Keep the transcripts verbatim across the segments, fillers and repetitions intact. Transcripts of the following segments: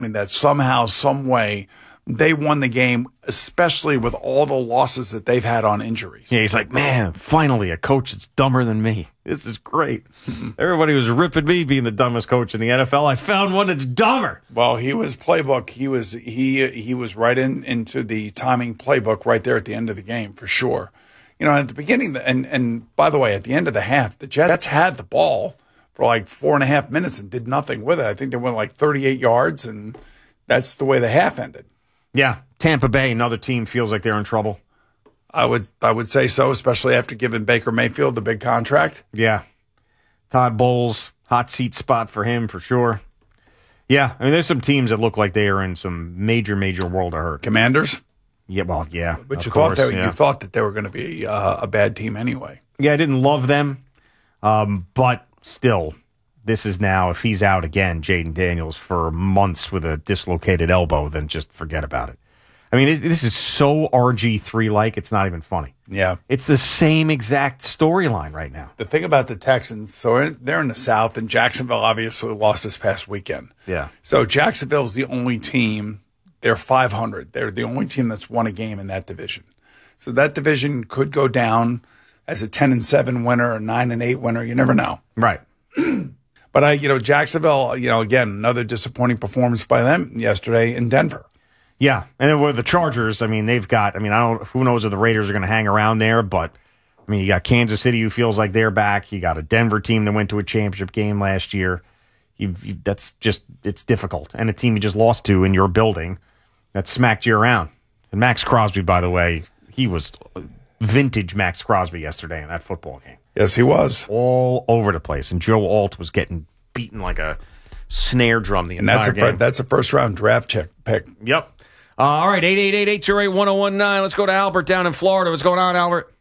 that somehow, some way, they won the game, especially with all the losses that they've had on injuries. Yeah, he's like, man, finally a coach that's dumber than me. This is great. Everybody was ripping me being the dumbest coach in the N F L. I found one that's dumber. Well, he was playbook. He was he he was right in into the timing playbook right there at the end of the game for sure. You know, at the beginning, and and by the way, at the end of the half, the Jets had the ball for like four and a half minutes and did nothing with it. I think they went like thirty-eight yards, and that's the way the half ended. Yeah, Tampa Bay, another team, feels like they're in trouble. I would I would say so, especially after giving Baker Mayfield the big contract. Yeah. Todd Bowles, hot seat spot for him for sure. Yeah, I mean, there's some teams that look like they are in some major, major world of hurt. Commanders? Yeah, well, yeah. But you course, thought that yeah. you thought that they were going to be uh, a bad team anyway. Yeah, I didn't love them, um, but still, this is now, if he's out again, Jaden Daniels, for months with a dislocated elbow, then just forget about it. I mean, this, this is so R G three-like, it's not even funny. Yeah. It's the same exact storyline right now. The thing about the Texans, so they're in the South, and Jacksonville obviously lost this past weekend. Yeah. So Jacksonville's the only team, they're five hundred. They're the only team that's won a game in that division. So that division could go down as a ten and seven winner or nine and eight winner. You never know. Right. But, I, you know, Jacksonville, you know, again, another disappointing performance by them yesterday in Denver. Yeah, and then with the Chargers, I mean, they've got, I mean, I don't, who knows if the Raiders are going to hang around there, but, I mean, you got Kansas City who feels like they're back. You got a Denver team that went to a championship game last year. You've, you, that's just, it's difficult. And a team you just lost to in your building that smacked you around. And Max Crosby, by the way, he was vintage Max Crosby yesterday in that football game. Yes, he was. All over the place. And Joe Alt was getting beaten like a snare drum the and entire that's a, game. that's a first-round draft check pick. Yep. Uh, all right, eight eight eight, eight oh eight, one oh one nine. Let's go to Albert down in Florida. What's going on, Albert?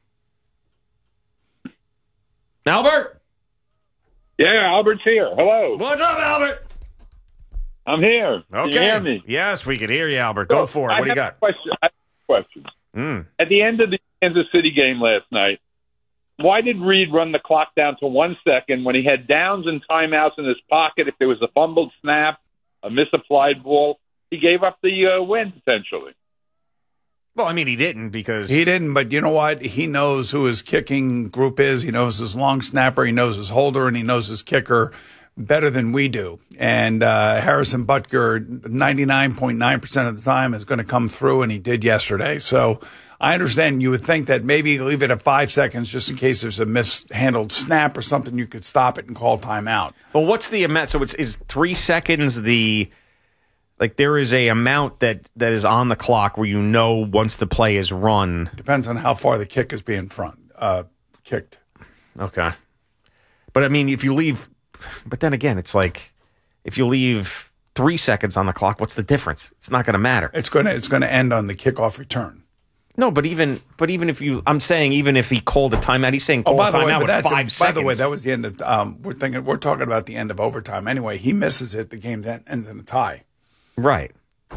Albert? Yeah, Albert's here. Hello. What's up, Albert? I'm here. Okay. Can you hear me? Yes, we can hear you, Albert. Go So, for it. I What do you have got? a question. I have a question. Mm. At the end of the Kansas City game last night, why did Reed run the clock down to one second when he had downs and timeouts in his pocket? If there was a fumbled snap, a misapplied ball, he gave up the uh, win, potentially. Well, I mean, he didn't because... He didn't, but you know what? He knows who his kicking group is. He knows his long snapper. He knows his holder, and he knows his kicker better than we do. And uh, Harrison Butker, ninety-nine point nine percent of the time, is going to come through, and he did yesterday. So I understand you would think that maybe leave it at five seconds just in case there's a mishandled snap or something. You could stop it and call timeout. Well, what's the amount? So it's is three seconds the... Like, there is a amount that, that is on the clock where you know once the play is run. Depends on how far the kick is being front uh, kicked. Okay. But, I mean, if you leave... But then again, it's like, if you leave three seconds on the clock, what's the difference? It's not going to matter. It's going to it's going to end on the kickoff return. No, but even but even if you... I'm saying even if he called a timeout, he's saying call oh, by a the way, timeout with that, five by seconds. the way, that was the end of... Um, we're thinking we're talking about the end of overtime anyway. He misses it, the game ends in a tie. Right.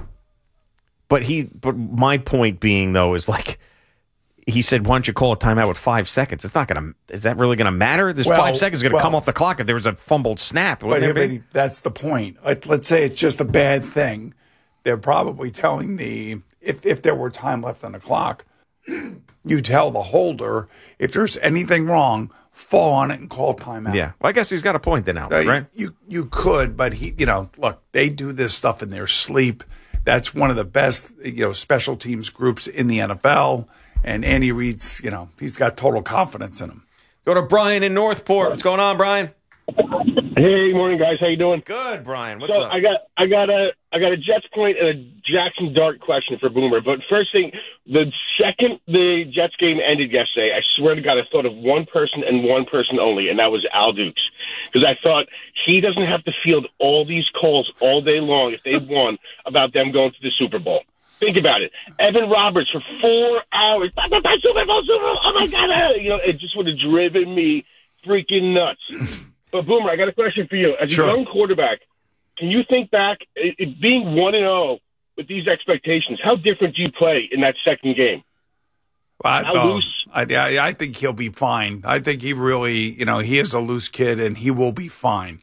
But he, but my point being though is like, he said, "Why don't you call a timeout with five seconds?" It's not going to. Is that really going to matter? This well, five seconds is going to well, come off the clock if there was a fumbled snap. But, but he, that's the point. Like, let's say it's just a bad thing. They're probably telling the if if there were time left on the clock, you tell the holder if there's anything wrong, fall on it and call timeout. Yeah, well, I guess he's got a point then, Albert, uh, right? You you could, but he, you know, look, they do this stuff in their sleep. That's one of the best, you know, special teams groups in the N F L. And Andy Reid's, you know, he's got total confidence in him. Go to Brian in Northport. What's going on, Brian? Hey, morning, guys. How you doing? Good, Brian. What's so up? I got, I got a, I got a Jets point and a Jackson Dart question for Boomer. But first thing, the second the Jets game ended yesterday, I swear to God, I thought of one person and one person only, and that was Al Dukes, because I thought he doesn't have to field all these calls all day long if they won about them going to the Super Bowl. Think about it. Evan Roberts for four hours. Super Bowl, Super Bowl, Super Bowl. Oh my God! You know, it just would have driven me freaking nuts. But Boomer, I got a question for you. As Sure. a young quarterback, can you think back, it, it being one and zero with these expectations? How different do you play in that second game? I, How oh, loose? I, I, I think he'll be fine. I think he really, you know, he is a loose kid and he will be fine.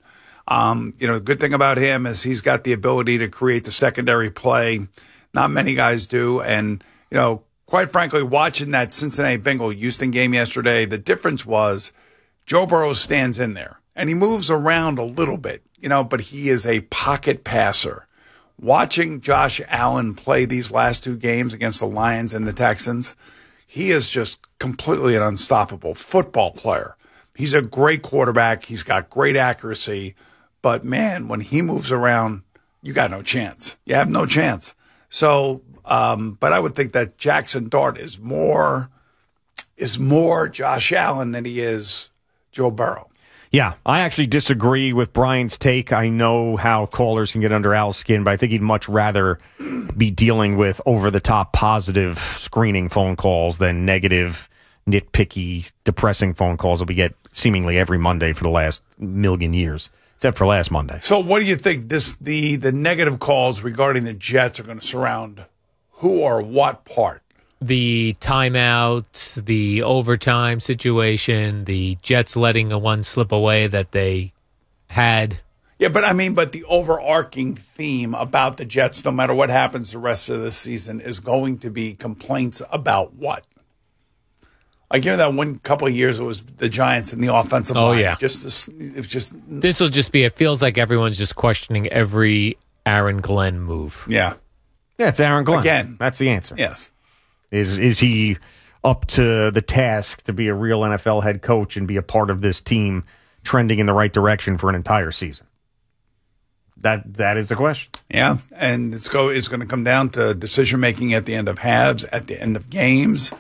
Um, you know, the good thing about him is he's got the ability to create the secondary play. Not many guys do. And, you know, quite frankly, watching that Cincinnati Bengal Houston game yesterday, the difference was Joe Burrow stands in there and he moves around a little bit, you know, but he is a pocket passer. Watching Josh Allen play these last two games against the Lions and the Texans, he is just completely an unstoppable football player. He's a great quarterback. He's got great accuracy. But, man, when he moves around, you got no chance. You have no chance. So, um, but I would think that Jackson Dart is more is more Josh Allen than he is Joe Burrow. Yeah, I actually disagree with Brian's take. I know how callers can get under Al's skin, but I think he'd much rather be dealing with over-the-top positive screening phone calls than negative, nitpicky, depressing phone calls that we get seemingly every Monday for the last million years. Except for last Monday. So what do you think this the, the negative calls regarding the Jets are going to surround who or what part? The timeouts, the overtime situation, the Jets letting a one slip away that they had. Yeah, but I mean, but the overarching theme about the Jets, no matter what happens the rest of the season, is going to be complaints about what? Like, you know, that one couple of years it was the Giants and the offensive oh, line. Yeah. Just this, it's just this will just be. It feels like everyone's just questioning every Aaron Glenn move. Yeah, yeah, it's Aaron Glenn again. That's the answer. Yes, is is he up to the task to be a real N F L head coach and be a part of this team trending in the right direction for an entire season? That that is the question. Yeah, and it's go. It's going to come down to decision making at the end of halves, at the end of games.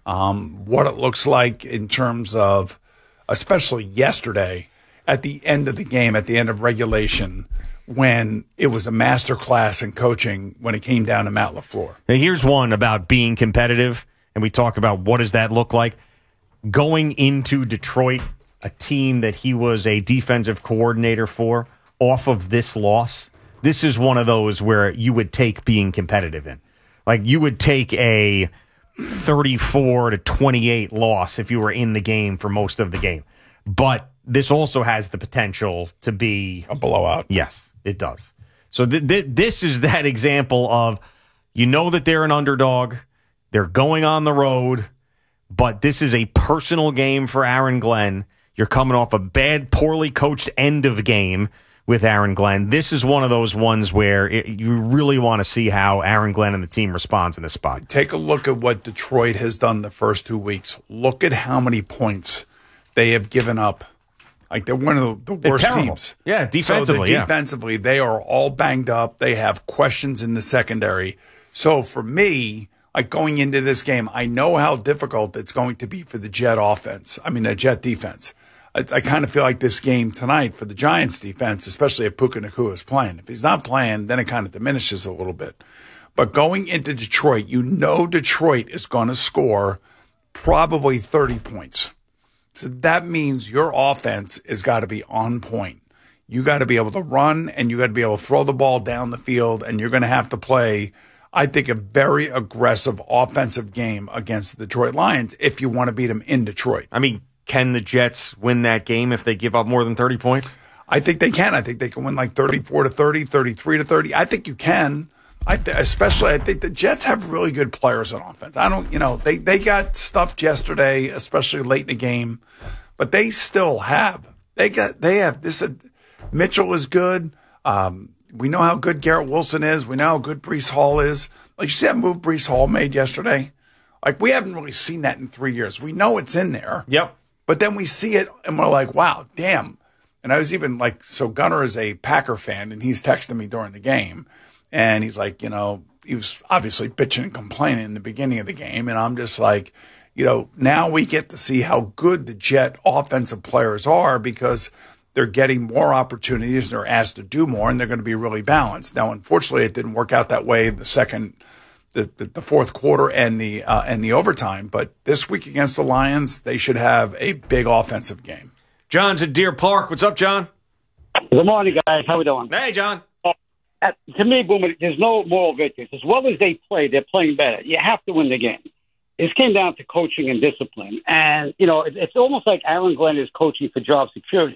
Um, what it looks like in terms of, especially yesterday, at the end of the game, at the end of regulation, when it was a masterclass in coaching when it came down to Matt LaFleur. Now, here's one about being competitive, and we talk about what does that look like. Going into Detroit, a team that he was a defensive coordinator for, off of this loss, this is one of those where you would take being competitive in. Like, you would take a thirty-four to twenty-eight loss if you were in the game for most of the game. But this also has the potential to be a blowout. Yes, it does. So th- th- this is that example of, you know that they're an underdog, they're going on the road, but this is a personal game for Aaron Glenn. You're coming off a bad, poorly coached end of game with Aaron Glenn. This is one of those ones where it, you really want to see how Aaron Glenn and the team responds in this spot. Take a look at what Detroit has done the first two weeks. Look at how many points they have given up. Like, they're one of the, the worst teams. Yeah, defensively. So defensively, yeah. They are all banged up. They have questions in the secondary. So for me, like, going into this game, I know how difficult it's going to be for the Jet offense. I mean, the Jet defense. I, I kind of feel like this game tonight for the Giants defense, especially if Puka Nacua is playing. If he's not playing, then it kind of diminishes a little bit. But going into Detroit, you know Detroit is going to score probably thirty points. So that means your offense has got to be on point. You got to be able to run, and you got to be able to throw the ball down the field, and you're going to have to play, I think, a very aggressive offensive game against the Detroit Lions if you want to beat them in Detroit. I mean, can the Jets win that game if they give up more than thirty points? I think they can. I think they can win like thirty-four to thirty, thirty-three to thirty. I think you can. I th- especially, I think the Jets have really good players on offense. I don't, you know, they, they got stuffed yesterday, especially late in the game, but they still have, they got, they have this, uh, Mitchell is good. Um, we know how good Garrett Wilson is. We know how good Breece Hall is. Like, you see that move Breece Hall made yesterday? Like, we haven't really seen that in three years. We know it's in there. Yep. But then we see it and we're like, wow, damn. And I was even like, so Gunnar is a Packer fan and he's texting me during the game. And he's like, you know, he was obviously bitching and complaining in the beginning of the game. And I'm just like, you know, now we get to see how good the Jet offensive players are because they're getting more opportunities. They're asked to do more and they're going to be really balanced. Now, unfortunately, it didn't work out that way the second, the, the, the fourth quarter and the, uh, and the overtime. But this week against the Lions, they should have a big offensive game. John's at Deer Park. What's up, John? Good morning, guys. How we doing? Hey, John. Uh, to me, Boomer, there's no moral victories. As well as they play, they're playing better. You have to win the game. It came down to coaching and discipline. And, you know, it, it's almost like Aaron Glenn is coaching for job security.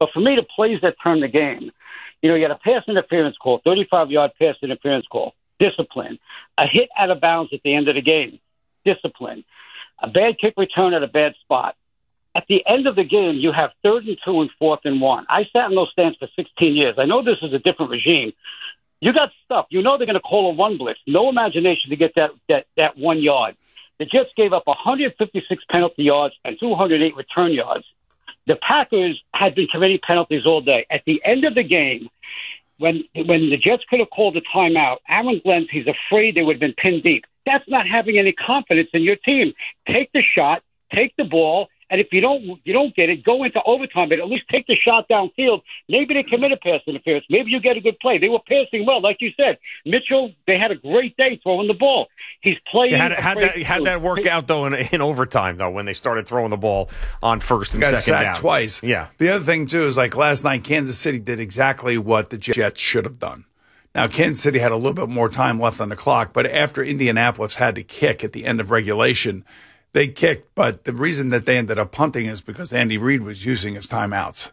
But for me, the plays that turn the game, you know, you got a pass interference call, thirty-five-yard pass interference call, discipline. A hit out of bounds at the end of the game, discipline. A bad kick return at a bad spot. At the end of the game, you have third and two and fourth and one. I sat in those stands for sixteen years. I know this is a different regime. You got stuff. You know they're going to call a one blitz. No imagination to get that, that, that one yard. The Jets gave up one hundred fifty-six penalty yards and two hundred eight return yards. The Packers had been committing penalties all day. At the end of the game, when when the Jets could have called a timeout, Aaron Glenn, he's afraid they would have been pinned deep. That's not having any confidence in your team. Take the shot, take the ball, and if you don't you don't get it, go into overtime, but at least take the shot downfield. Maybe they commit a pass interference. Maybe you get a good play. They were passing well, like you said. Mitchell, they had a great day throwing the ball. He's playing. Had, had that had that work out though in, in overtime though when they started throwing the ball on first and got second sacked down twice. Yeah. The other thing too is like last night, Kansas City did exactly what the Jets should have done. Now Kansas City had a little bit more time left on the clock, but after Indianapolis had to kick at the end of regulation, they kicked. But the reason that they ended up punting is because Andy Reid was using his timeouts,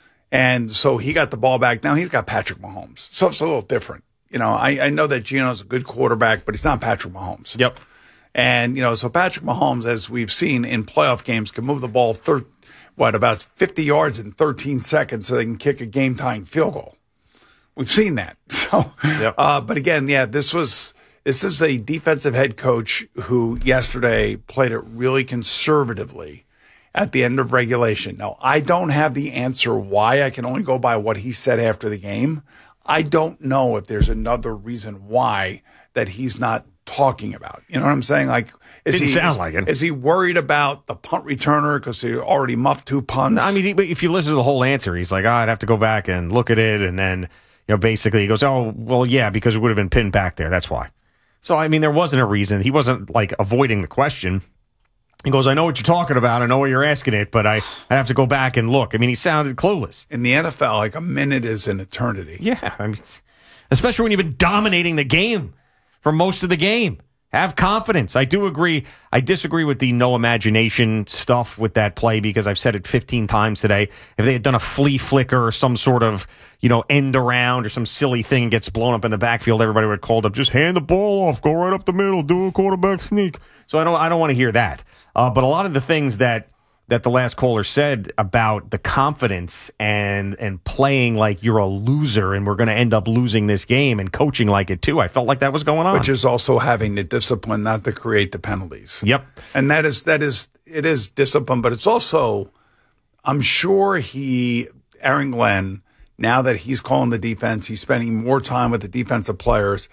and so he got the ball back. Now he's got Patrick Mahomes, so it's a little different. You know, I, I know that Gino's a good quarterback, but he's not Patrick Mahomes. Yep. And, you know, so Patrick Mahomes, as we've seen in playoff games, can move the ball, thir- what, about fifty yards in thirteen seconds so they can kick a game-tying field goal. We've seen that. So, yep. uh, but again, yeah, this was this is a defensive head coach who yesterday played it really conservatively at the end of regulation. Now, I don't have the answer why. I can only go by what he said after the game. I don't know if there's another reason why that he's not talking about. You know what I'm saying? Like, is Didn't he sound is, like it. Is he worried about the punt returner because he already muffed two punts? I mean, he, if you listen to the whole answer, he's like, oh, I'd have to go back and look at it, and then you know, basically he goes, oh, well, yeah, because it would have been pinned back there. That's why. So I mean, there wasn't a reason. He wasn't like avoiding the question. He goes, I know what you're talking about. I know why you're asking it, but I, I have to go back and look. I mean, he sounded clueless. In the N F L, like a minute is an eternity. Yeah, I mean, especially when you've been dominating the game for most of the game. Have confidence. I do agree. I disagree with the no imagination stuff with that play because I've said it fifteen times today. If they had done a flea flicker or some sort of, you know, end around or some silly thing gets blown up in the backfield, everybody would have called up, just hand the ball off, go right up the middle, do a quarterback sneak. So I don't, I don't want to hear that. Uh, but a lot of the things that, that the last caller said about the confidence and and playing like you're a loser and we're going to end up losing this game and coaching like it too. I felt like that was going on. Which is also having the discipline not to create the penalties. Yep. And that is that is it is discipline, but it's also, I'm sure he, Aaron Glenn, now that he's calling the defense, he's spending more time with the defensive players,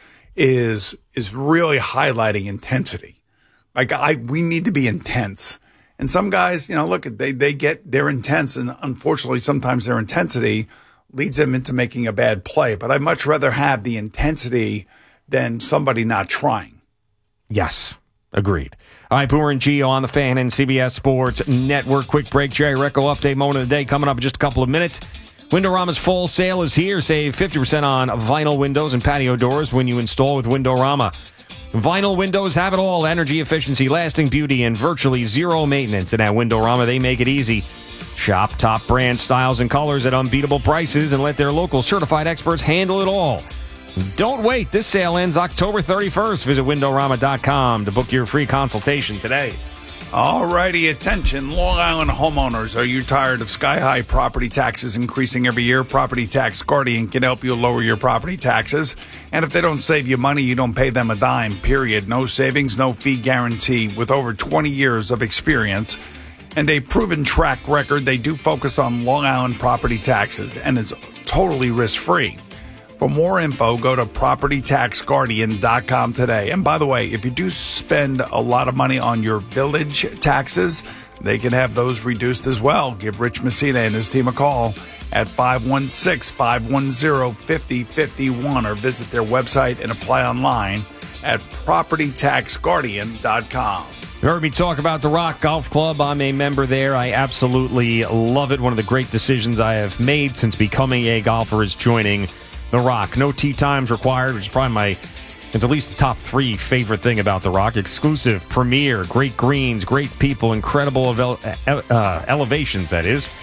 is is really highlighting intensity. Like I, we need to be intense. And some guys, you know, look, they, they get, they're intense, and unfortunately sometimes their intensity leads them into making a bad play. But I'd much rather have the intensity than somebody not trying. Yes, agreed. All right, Boomer and Gio on the Fan and C B S Sports Network. Quick break, Jerry Recco update, moment of the day coming up in just a couple of minutes. Windorama's fall sale is here. Save fifty percent on vinyl windows and patio doors when you install with Windorama. Vinyl windows have it all: energy efficiency, lasting beauty, and virtually zero maintenance. And at Windorama, they make it easy. Shop top brand styles and colors at unbeatable prices and let their local certified experts handle it all. Don't wait. This sale ends October thirty-first. Visit Windorama dot com to book your free consultation today. All righty, attention, Long Island homeowners. Are you tired of sky-high property taxes increasing every year? Property Tax Guardian can help you lower your property taxes. And if they don't save you money, you don't pay them a dime, period. No savings, no fee guarantee. With over twenty years of experience and a proven track record, they do focus on Long Island property taxes, and it's totally risk-free. For more info, go to property tax guardian dot com today. And by the way, if you do spend a lot of money on your village taxes, they can have those reduced as well. Give Rich Messina and his team a call at five one six, five one zero, five zero five one or visit their website and apply online at property tax guardian dot com. You heard me talk about the Rock Golf Club. I'm a member there. I absolutely love it. One of the great decisions I have made since becoming a golfer is joining The Rock. No tee times required, which is probably my, it's at least the top three favorite thing about The Rock. Exclusive, premier, great greens, great people, incredible ele- uh, elevations, that is.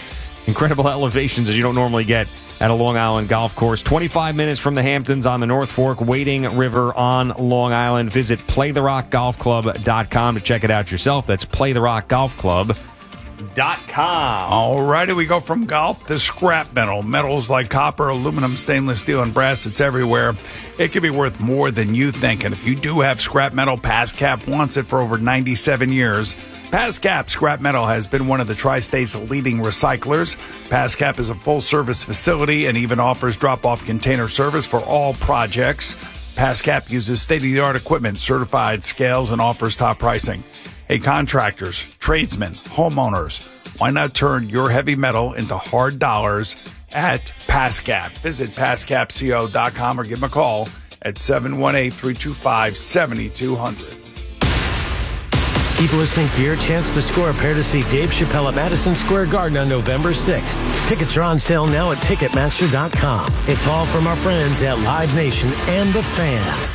incredible elevations as you don't normally get at a Long Island golf course. twenty-five minutes from the Hamptons on the North Fork, Wading River on Long Island. Visit play the rock golf club dot com to check it out yourself. That's play the rock golf club dot com. All righty, we go from golf to scrap metal. Metals like copper, aluminum, stainless steel, and brass, it's everywhere. It can be worth more than you think. And if you do have scrap metal, PASCAP wants it for over ninety-seven years. PASCAP Scrap Metal has been one of the Tri-State's leading recyclers. PASCAP is a full-service facility and even offers drop-off container service for all projects. PASCAP uses state-of-the-art equipment, certified scales, and offers top pricing. Hey, contractors, tradesmen, homeowners, why not turn your heavy metal into hard dollars at PASCAP? Visit pascap co dot com or give them a call at seven one eight, three two five, seven two zero zero. Keep listening for your chance to score a pair to see Dave Chappelle at Madison Square Garden on November sixth. Tickets are on sale now at ticketmaster dot com. It's all from our friends at Live Nation and The Fan.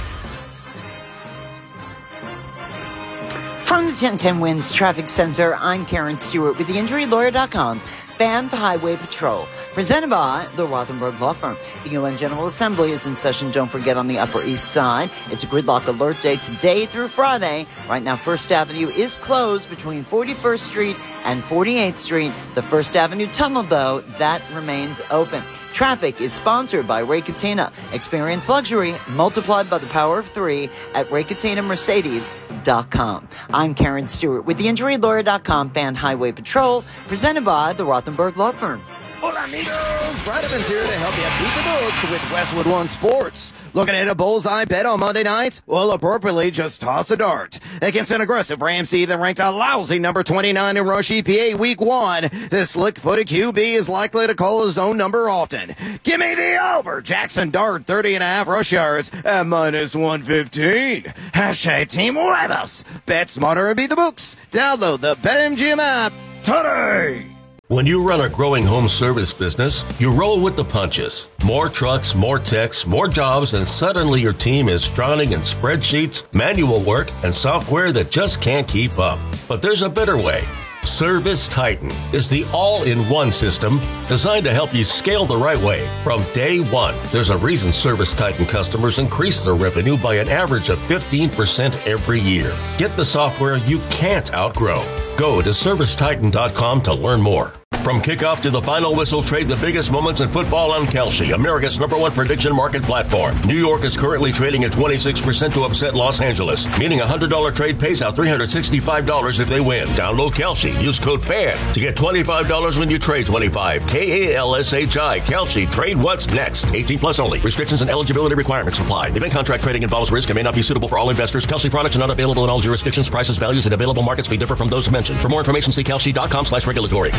From the ten ten Winds Traffic Center, I'm Karen Stewart with the injury lawyer dot com. Fan the Highway Patrol. Presented by the Rothenberg Law Firm. The U N General Assembly is in session, don't forget, on the Upper East Side. It's a gridlock alert day today through Friday. Right now, First Avenue is closed between forty-first Street and forty-eighth Street. The First Avenue Tunnel, though, that remains open. Traffic is sponsored by Ray Catena. Experience luxury multiplied by the power of three at ray catena mercedes dot com. I'm Karen Stewart with the injury lawyer dot com Fan Highway Patrol, presented by the Rothenberg Law Firm. Hola, amigos! Brad Evans here to help you beat the books with Westwood One Sports. Looking at a bullseye bet on Monday nights? Well, appropriately, just toss a dart. Against an aggressive Ramsey that ranked a lousy number twenty-nine in rush E P A week one, this slick-footed Q B is likely to call his own number often. Give me the over! Jackson Dart, thirty and a half rush yards at minus one fifteen. Hashtag Team Huevos. Bet smarter and beat the books. Download the BetMGM app today. When you run a growing home service business, you roll with the punches. More trucks, more techs, more jobs, and suddenly your team is drowning in spreadsheets, manual work, and software that just can't keep up. But there's a better way. Service Titan is the all-in-one system designed to help you scale the right way from day one. There's a reason Service Titan customers increase their revenue by an average of fifteen percent every year. Get the software you can't outgrow. Go to service titan dot com to learn more. From kickoff to the final whistle, trade the biggest moments in football on Kalshi, America's number one prediction market platform. New York is currently trading at twenty-six percent to upset Los Angeles, meaning a one hundred dollars trade pays out three hundred sixty-five dollars if they win. Download Kalshi. Use code FAN to get twenty-five dollars when you trade twenty-five. K A L S H I. Kalshi. Trade what's next. eighteen plus only. Restrictions and eligibility requirements apply. Event contract trading involves risk and may not be suitable for all investors. Kalshi products are not available in all jurisdictions. Prices, values, and available markets may differ from those mentioned. For more information, see kalshi dot com slash regulatory.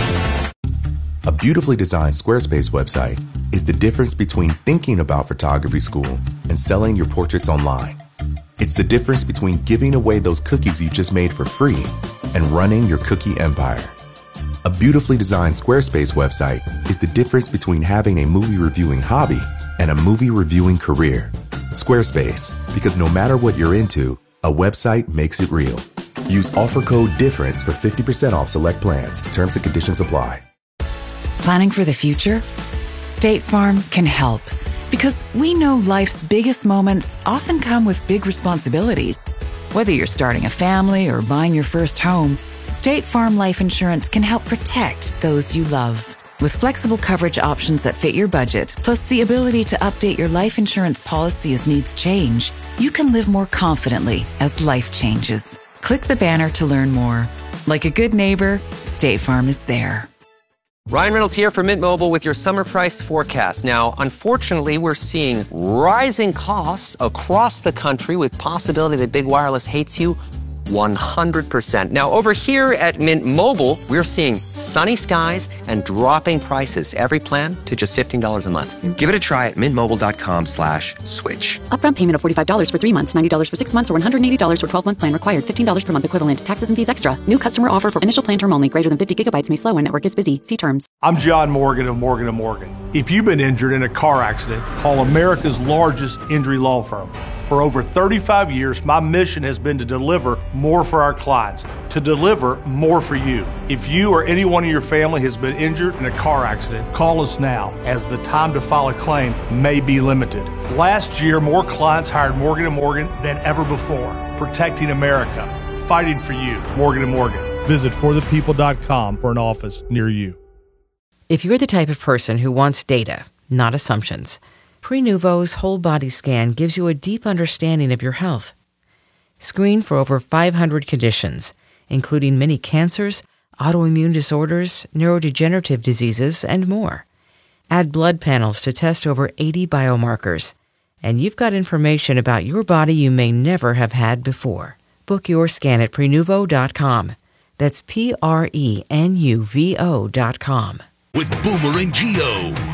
A beautifully designed Squarespace website is the difference between thinking about photography school and selling your portraits online. It's the difference between giving away those cookies you just made for free and running your cookie empire. A beautifully designed Squarespace website is the difference between having a movie reviewing hobby and a movie reviewing career. Squarespace, because no matter what you're into, a website makes it real. Use offer code DIFFERENCE for fifty percent off select plans. Terms and conditions apply. Planning for the future? State Farm can help, because we know life's biggest moments often come with big responsibilities. Whether you're starting a family or buying your first home, State Farm Life Insurance can help protect those you love. With flexible coverage options that fit your budget, plus the ability to update your life insurance policy as needs change, you can live more confidently as life changes. Click the banner to learn more. Like a good neighbor, State Farm is there. Ryan Reynolds here for Mint Mobile with your summer price forecast. Now, unfortunately, we're seeing rising costs across the country with possibility that big wireless hates you one hundred percent. Now, over here at Mint Mobile, we're seeing sunny skies and dropping prices. Every plan to just fifteen dollars a month. Give it a try at mintmobile.com slash switch. Upfront payment of forty-five dollars for three months, ninety dollars for six months, or one hundred eighty dollars for twelve-month plan required. fifteen dollars per month equivalent. Taxes and fees extra. New customer offer for initial plan term only. Greater than fifty gigabytes may slow when network is busy. See terms. I'm John Morgan of Morgan and Morgan. If you've been injured in a car accident, call America's largest injury law firm. For over thirty-five years, my mission has been to deliver more for our clients, to deliver more for you. If you or anyone in your family has been injured in a car accident, call us now, as the time to file a claim may be limited. Last year, more clients hired Morgan and Morgan than ever before, protecting America, fighting for you. Morgan and Morgan. Visit for the people dot com for an office near you. If you're the type of person who wants data, not assumptions, Prenuvo's whole body scan gives you a deep understanding of your health. Screen for over five hundred conditions, including many cancers, autoimmune disorders, neurodegenerative diseases, and more. Add blood panels to test over eighty biomarkers, and you've got information about your body you may never have had before. Book your scan at Prenuvo dot com. That's P R E N U V O dot com. With Boomer and Geo.